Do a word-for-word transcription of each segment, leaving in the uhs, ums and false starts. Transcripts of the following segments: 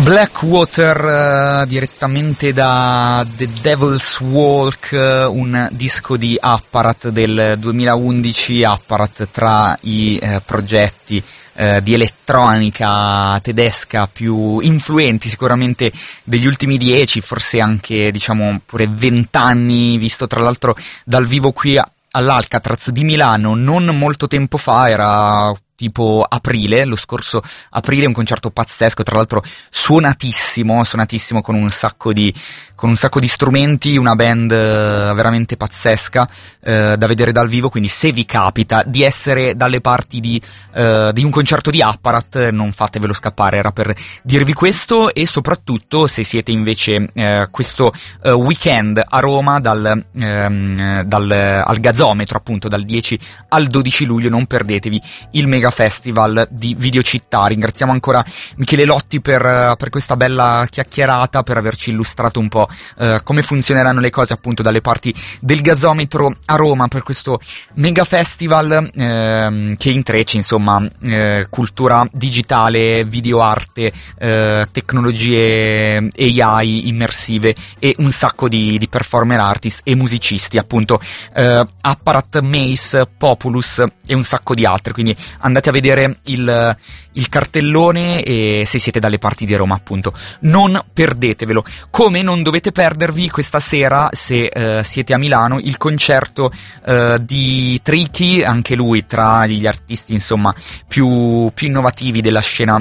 Blackwater, uh, direttamente da The Devil's Walk, uh, un disco di Apparat del duemilaundici. Apparat, tra i uh, progetti uh, di elettronica tedesca più influenti sicuramente degli ultimi dieci, forse anche diciamo pure vent'anni, visto tra l'altro dal vivo qui a all'Alcatraz di Milano non molto tempo fa, era tipo aprile, lo scorso aprile, un concerto pazzesco, tra l'altro suonatissimo, suonatissimo con un sacco di con un sacco di strumenti, una band uh, veramente pazzesca uh, da vedere dal vivo. Quindi se vi capita di essere dalle parti di, uh, di un concerto di Apparat, non fatevelo scappare, era per dirvi questo. E soprattutto se siete invece uh, questo uh, weekend a Roma dal, um, dal al Gazzometro, appunto dal dieci al dodici luglio, non perdetevi il Mega Festival di Videocittà. Ringraziamo ancora Michele Lotti per, per questa bella chiacchierata, per averci illustrato un po' Uh, come funzioneranno le cose appunto dalle parti del Gazzometro a Roma per questo Mega Festival uh, che intreccia insomma uh, cultura digitale, videoarte, uh, tecnologie A I immersive e un sacco di, di performer artist e musicisti, appunto uh, Apparat, Mace, Populus e un sacco di altri. Quindi andate a vedere il, il cartellone e se siete dalle parti di Roma appunto non perdetevelo. Come non dovete perdervi questa sera, se uh, siete a Milano, il concerto uh, di Tricky, anche lui tra gli artisti insomma più, più innovativi della scena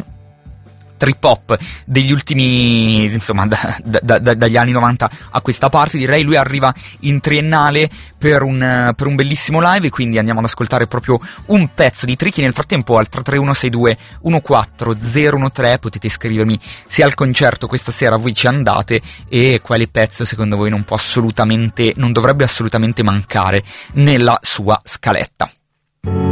trip hop degli ultimi, insomma da, da, da, dagli anni novanta a questa parte, direi. Lui arriva in triennale per un, per un bellissimo live, e quindi andiamo ad ascoltare proprio un pezzo di Tricky. Nel frattempo al tre tre uno sei due uno quattro zero uno tre potete scrivermi se al concerto questa sera voi ci andate e quale pezzo secondo voi non può assolutamente, non dovrebbe assolutamente mancare nella sua scaletta.